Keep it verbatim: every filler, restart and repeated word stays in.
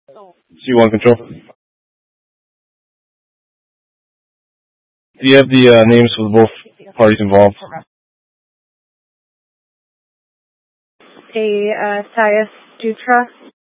C one Control. Do you have the uh, names for both parties involved? A uh, Sias Dutra.